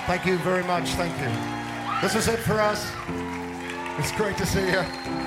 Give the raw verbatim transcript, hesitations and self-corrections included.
Thank you very much. Thank you. This is it for us. It's great to see you.